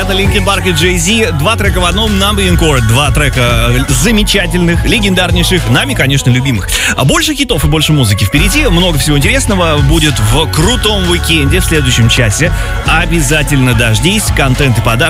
Это Linkin Park и Jay-Z. Два трека в одном, Number Encore. Два трека замечательных, легендарнейших, нами, конечно, любимых. А больше хитов и больше музыки впереди. Много всего интересного будет в крутом уикенде в следующем часе. Обязательно дождись. Контент и подарки